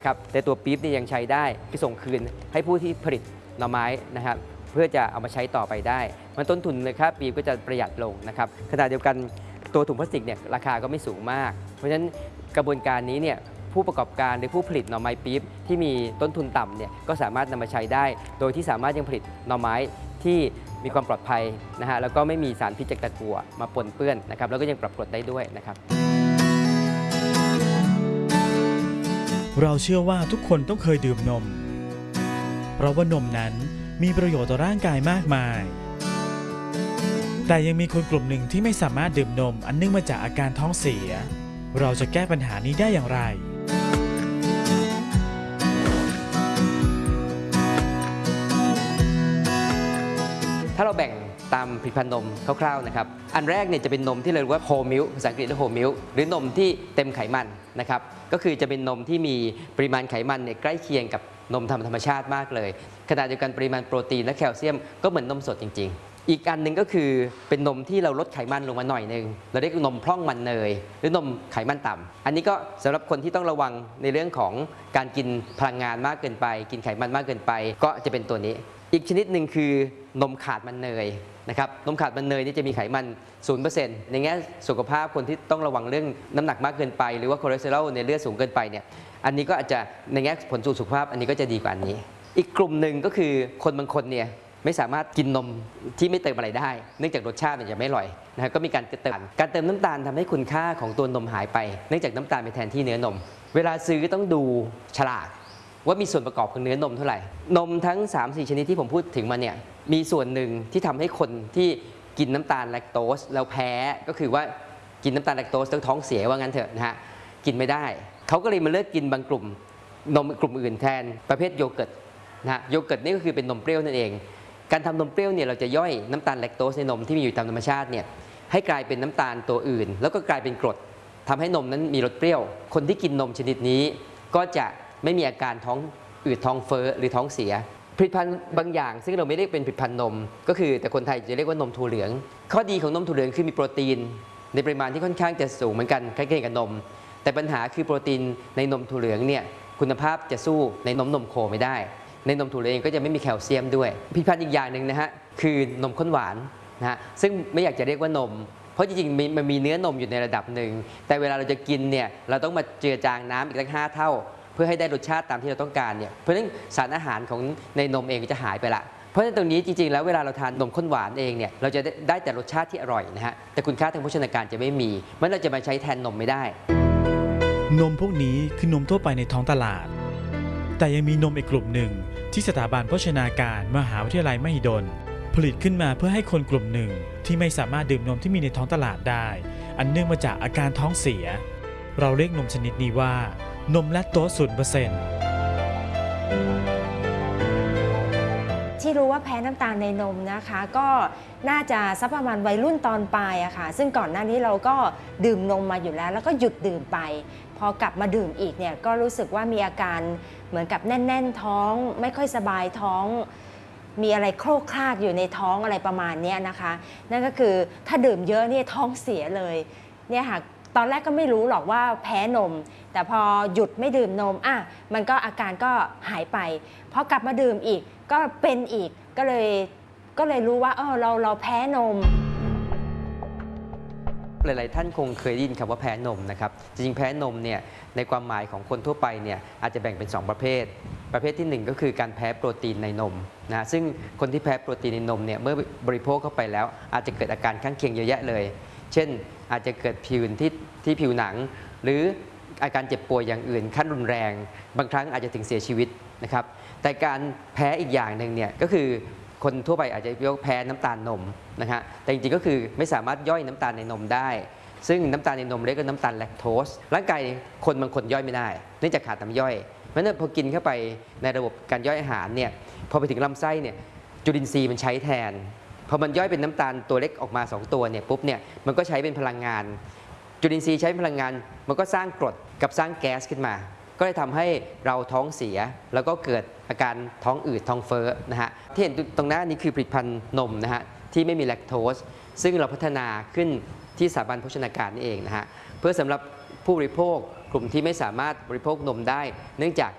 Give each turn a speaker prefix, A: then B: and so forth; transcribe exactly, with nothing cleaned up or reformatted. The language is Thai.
A: ครับแต่ตัวปี๊บนี่ยังใช้ได้ที่ส่งคืนให้ผู้ที่ผลิตหน่อไม้นะครับเพื่อจะเอามาใช้ต่อไปได้มันต้นทุนเลยครับปี๊บก็จะประหยัดลงนะครับขณะเดียวกันตัวถุงพลาสติกเนี่ยราคาก็ไม่สูงมากเพราะฉะนั้นกระบวนการนี้เนี่ยผู้ประกอบการหรือผู้ผลิตหน่อไม้ปี๊บที่มีต้นทุนต่ำเนี่ยก็สามารถนำมาใช้ได้โดยที่สามารถยังผลิตหน่อไม้ที่มีความปลอดภัยนะฮะแล้วก็ไม่มีสารพิษจากตะกั่วมาปนเปื้อนนะครับแล้วก็ยังปรับกรดได้ด้วยนะครับ
B: เราเชื่อว่าทุกคนต้องเคยดื่มนมเพราะว่านมนั้นมีประโยชน์ต่อร่างกายมากมายแต่ยังมีคนกลุ่มหนึ่งที่ไม่สามารถดื่มนมอันเนื่องมาจากอาการท้องเสียเราจะแก้ปัญหานี้ได้อย่างไร
A: ถ้าเราแบ่งตามผลิตภัณฑ์นมคร่าวๆนะครับอันแรกเนี่ยจะเป็นนมที่เราเรียกว่าโฮลมิลค์ภาษาอังกฤษเรียกโฮลมิลค์หรือนมที่เต็มไขมันนะครับก็คือจะเป็นนมที่มีปริมาณไขมันเนี่ยใกล้เคียงกับนมธรรมชาติมากเลยขณะเดียวกันปริมาณโปรตีนและแคลเซียมก็เหมือนนมสดจริงๆอีกอันหนึ่งก็คือเป็นนมที่เราลดไขมันลงมาหน่อยนึงเราเรียกนมพร่องมันเนยหรือนมไขมันต่ำอันนี้ก็สำหรับคนที่ต้องระวังในเรื่องของการกินพลังงานมากเกินไปกินไขมันมากเกินไปก็จะเป็นตัวนี้อีกชนิดหนึ่งคือนมขาดมันเนยนะครับนมขาดมันเนยนี่จะมีไขมัน ศูนย์เปอร์เซ็นต์ ในแง่สุขภาพคนที่ต้องระวังเรื่องน้ำหนักมากเกินไปหรือว่าคอเลสเตอรอลในเลือดสูงเกินไปเนี่ยอันนี้ก็อาจจะในแง่ผลสู่สุขภาพอันนี้ก็จะดีกว่าอันนี้อีกกลุ่มหนึ่งก็คือคนบางคนเนี่ยไม่สามารถกินนมที่ไม่เติมอะไรได้เนื่องจากรสชาติมันจะไม่อร่อยนะครับก็มีการเติมการเติมน้ำตาลทำให้คุณค่าของตัวนมหายไปเนื่องจากน้ำตาลไปแทนที่เนื้อนมเวลาซื้อต้องดูฉลากว่ามีส่วนประกอบของเนื้อนมเท่าไหร่นมทั้ง สามสี่ ชนิดที่ผมพูดถึงมาเนี่ยมีส่วนหนึ่งที่ทำให้คนที่กินน้ำตาลแลคโตสแล้วแพ้ก็คือว่ากินน้ำตาลแลคโตสแล้วท้องเสียว่างั้นเถอะนะฮะกินไม่ได้เขาก็เลยมาเลิกกินบางกลุ่มนมกลุ่มอื่นแทนประเภทโยเกิร์ตนะฮะโยเกิร์ตนี่ก็คือเป็นนมเปรี้ยวนั่นเองการทำนมเปรี้ยวเนี่ยเราจะย่อยน้ำตาลแลคโตสในนมที่มีอยู่ตามธรรมชาติเนี่ยให้กลายเป็นน้ำตาลตัวอื่นแล้วก็กลายเป็นกรดทำให้นมนั้นมีรสเปรี้ยวคนที่กินนมชนิดนี้ก็จะไม่มีอาการท้องอืดท้องเฟ้อหรือท้องเสียผลิตภัณฑ์บางอย่างซึ่งเราไม่เรียกเป็นผลิตภัณฑ์นมก็คือแต่คนไทยจะเรียกว่านมถั่วเหลืองข้อดีของนมถั่วเหลืองคือมีโปรตีนในปริมาณที่ค่อนข้างจะสูงเหมือนกันใกล้เคียงกับนมแต่ปัญหาคือโปรตีนในนมถั่วเหลืองเนี่ยคุณภาพจะสู้ในนมนมโคไม่ได้ในนมถั่วเหลืองเองก็จะไม่มีแคลเซียมด้วยผลิตภัณฑ์อีกอย่างหนึ่งนะฮะคือนมข้นหวานนะฮะซึ่งไม่อยากจะเรียกว่านมเพราะจริงๆมันมีเนื้อนมอยู่ในระดับหนึ่งแต่เวลาเราจะกินเนี่ยเราต้องมาเจือจางน้ำอีกตั้งห้าเท่าเพื่อให้ได้รสชาติตามที่เราต้องการเนี่ยเพราะฉะนั้นสารอาหารของในนมเองก็จะหายไปละเพราะฉะนั้นตรงนี้จริงๆแล้วเวลาเราทานนมข้นหวานเองเนี่ยเราจะได้แต่รสชาติที่อร่อยนะฮะแต่คุณค่าทางโภชนาการจะไม่มีมันเราจะมาใช้แทนนมไม่ได้
B: นมพวกนี้คือนมทั่วไปในท้องตลาดแต่ยังมีนมอีกกลุ่มหนึ่งที่สถาบันโภชนาการมหาวิทยาลัยมหิดลผลิตขึ้นมาเพื่อให้คนกลุ่มหนึ่งที่ไม่สามารถดื่มนมที่มีในท้องตลาดได้อันเนื่องมาจากอาการท้องเสียเราเรียกนมชนิดนี้ว่านมแลคโตส ศูนย์เปอร์เซ็นต์
C: ที่รู้ว่าแพ้น้ำตาลในนมนะคะก็น่าจะสักประมาณวัยรุ่นตอนปลายอะค่ะซึ่งก่อนหน้านี้เราก็ดื่มนมมาอยู่แล้วแล้วก็หยุดดื่มไปพอกลับมาดื่มอีกเนี่ยก็รู้สึกว่ามีอาการเหมือนกับแน่นๆท้องไม่ค่อยสบายท้องมีอะไรโครกครากอยู่ในท้องอะไรประมาณนี้นะคะนั่นก็คือถ้าดื่มเยอะเนี่ยท้องเสียเลยเนี่ยค่ะตอนแรกก็ไม่รู้หรอกว่าแพ้นมแต่พอหยุดไม่ดื่มนมอ่ะมันก็อาการก็หายไปพอกลับมาดื่มอีกก็เป็นอีกก็เลยก็เลยรู้ว่าเออเราเราแพ้นม
A: หลายๆท่านคงเคยได้ยินคำว่าแพ้นมนะครับจริงๆแพ้นมเนี่ยในความหมายของคนทั่วไปเนี่ยอาจจะแบ่งเป็นสองประเภทประเภทที่หนึ่งก็คือการแพ้โปรตีนในนมนะซึ่งคนที่แพ้โปรตีนในนมเนี่ยเมื่อบริโภคเข้าไปแล้วอาจจะเกิดอาการข้างเคียงเยอะแยะเลยเช่นอาจจะเกิดผื่นที่ที่ผิวหนังหรืออาการเจ็บป่วยอย่างอื่นขั้นรุนแรงบางครั้งอาจจะถึงเสียชีวิตนะครับแต่การแพ้อีกอย่างหนึ่งเนี่ยก็คือคนทั่วไปอาจจะเรียกแพ้น้ำตาลนมนะฮะแต่จริงๆก็คือไม่สามารถย่อยน้ำตาลในนมได้ซึ่งน้ำตาลในนมเรียกว่าน้ำตาลแลคโตสร่างกายคนบางคนย่อยไม่ได้เนื่องจากขาดน้ำย่อยเพราะฉะนั้นพอกินเข้าไปในระบบการย่อยอาหารเนี่ยพอไปถึงลำไส้เนี่ยจุลินทรีย์มันใช้แทนพอมันย่อยเป็นน้ำตาลตัวเล็กออกมาสองตัวเนี่ยปุ๊บเนี่ยมันก็ใช้เป็นพลังงานจุลินทรีย์ใช้พลังงานมันก็สร้างกรดกับสร้างแก๊สขึ้นมาก็เลยทำให้เราท้องเสียแล้วก็เกิดอาการท้องอืดท้องเฟ้อนะฮะที่เห็นตรงหน้านี้คือผลิตภัณฑ์นมนะฮะที่ไม่มีแลคโตสซึ่งเราพัฒนาขึ้นที่สถาบันโภชนาการนี่เองนะฮะเพื่อสำหรับผู้บริโภคกลุ่มที่ไม่สามารถบริโภคนมได้เนื่องจาก